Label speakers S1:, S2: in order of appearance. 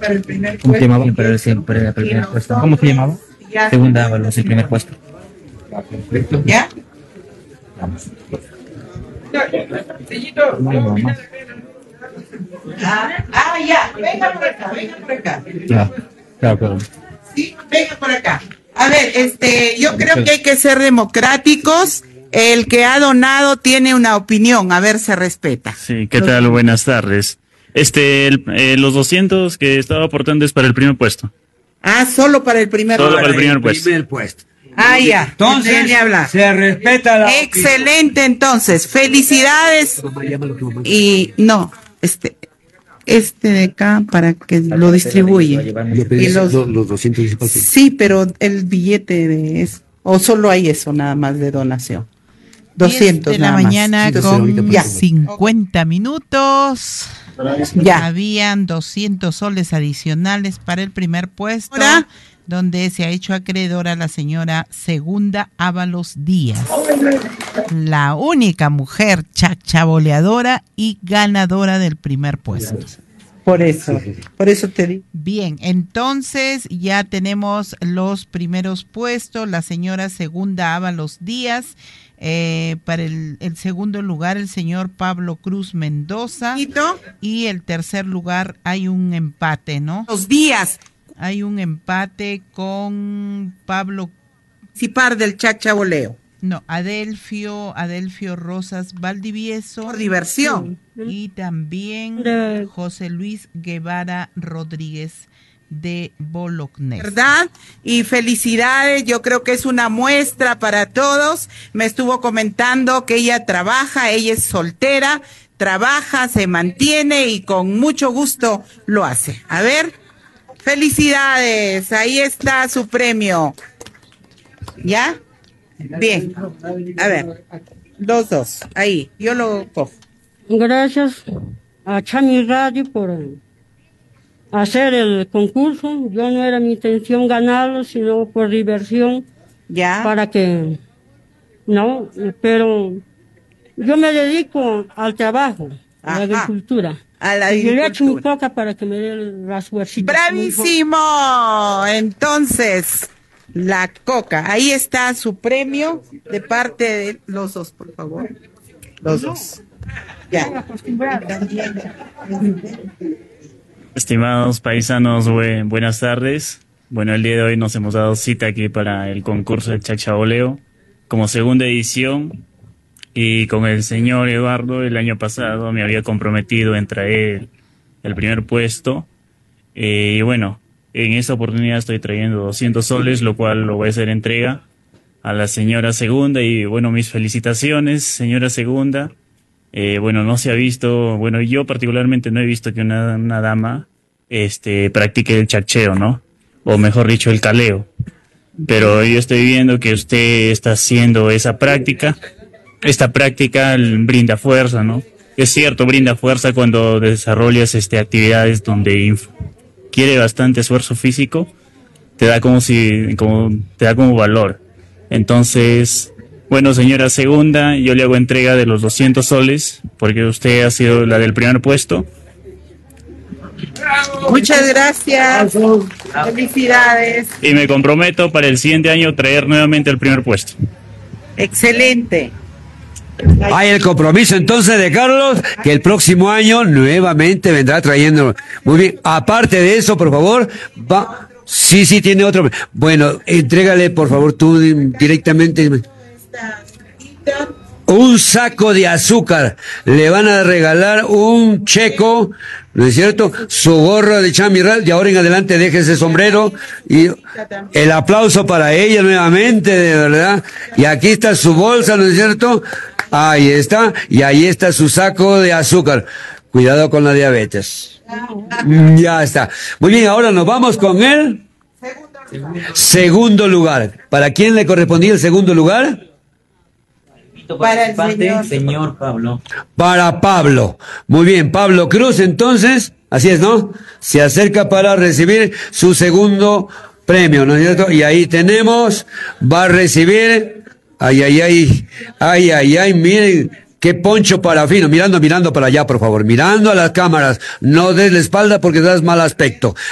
S1: para el primer
S2: ¿Cómo se
S1: puesto.
S2: llamaba? Para el primer puesto. ¿Cómo se llamaba? Segunda Ábalos, el primer puesto.
S1: ¿Ya? Ya, venga por acá, venga por acá.
S2: Claro.
S1: Sí, venga por acá. A ver, yo creo que hay que ser democráticos. El que ha donado tiene una opinión, a ver, se respeta.
S3: Sí, ¿qué tal? Buenas tardes. Los 200 que estaba aportando es para el primer puesto.
S1: Solo para el primer
S3: Solo para el primer puesto.
S1: Ya.
S4: Entonces,
S1: Déjeme hablar.
S4: se respeta la
S1: Excelente, entonces. Felicidades. Y no, de acá para que lo distribuye. Y los
S5: 200
S1: sí, pero el billete o solo hay eso nada más de donación. 200
S6: de la
S1: nada más.
S6: mañana con
S1: Ya.
S6: 50 minutos.
S1: Ya.
S6: Habían 200 soles adicionales para el primer puesto,
S1: Ahora,
S6: donde se ha hecho acreedora la señora Segunda Ábalos Díaz, la única mujer chachaboleadora y ganadora del primer puesto.
S1: por eso te digo.
S6: Bien, entonces ya tenemos los primeros puestos. La señora Segunda Ábalos Díaz, para el segundo lugar el señor Pablo Cruz Mendoza, y el tercer lugar hay un empate, ¿no?
S1: Los días.
S6: Hay un empate con Pablo
S1: Participar del chachaboleo.
S6: No, Adelfio Rosas Valdivieso.
S1: Por diversión.
S6: Y también José Luis Guevara Rodríguez de Bolognes.
S1: ¿Verdad? Y felicidades, yo creo que es una muestra para todos. Me estuvo comentando que ella trabaja, ella es soltera, trabaja, se mantiene y con mucho gusto lo hace. A ver, felicidades, ahí está su premio. ¿Ya? Bien, a ver, los dos, ahí, yo lo cojo.
S7: Gracias a Chami Radio por hacer el concurso. Yo no era mi intención ganarlo, sino por diversión.
S1: Ya.
S7: Para que, no, pero yo me dedico al trabajo, a la agricultura. Y yo le echo mi coca para que me dé la suercita.
S1: ¡Bravísimo! Entonces, la coca. Ahí está su premio de parte de los dos, por favor. Los dos. Ya.
S3: Estimados paisanos, buenas tardes. Bueno, el día de hoy nos hemos dado cita aquí para el concurso de chachaboleo como segunda edición, y con el señor Eduardo el año pasado me había comprometido en traer el primer puesto, y bueno, en esta oportunidad estoy trayendo 200 soles, lo cual lo voy a hacer entrega a la señora Segunda. Y bueno, mis felicitaciones, señora Segunda. Bueno, no se ha visto, bueno, yo particularmente no he visto que una dama practique el chacheo, ¿no? O mejor dicho, el caleo. Pero yo estoy viendo que usted está haciendo esa práctica. Esta práctica brinda fuerza, ¿no? Es cierto, brinda fuerza cuando desarrollas actividades donde quiere bastante esfuerzo físico, te da como valor. Entonces, bueno, señora Segunda, yo le hago entrega de los 200 soles, porque usted ha sido la del primer puesto.
S1: Muchas gracias. Felicidades.
S3: Y me comprometo para el siguiente año traer nuevamente el primer puesto.
S1: Excelente.
S4: Hay el compromiso entonces de Carlos, que el próximo año nuevamente vendrá trayendo. Muy bien, aparte de eso, por favor, sí, tiene otro. Bueno, entrégale, por favor, tú directamente un saco de azúcar. Le van a regalar un checo, ¿no es cierto? Su gorra de Chamiral, de ahora en adelante deje ese sombrero, y el aplauso para ella nuevamente, de verdad. Y aquí está su bolsa, ¿no es cierto? Ahí está, y ahí está su saco de azúcar. Cuidado con la diabetes. Ya está. Muy bien, ahora nos vamos con el segundo lugar. ¿Para quién le correspondía el segundo lugar?
S1: Para el
S2: señor Pablo.
S4: Para Pablo. Muy bien, Pablo Cruz, entonces, así es, ¿no? Se acerca para recibir su segundo premio, ¿no es cierto? Y ahí tenemos, va a recibir, miren, qué poncho parafino, mirando para allá, por favor, mirando a las cámaras, no des la espalda porque das mal aspecto.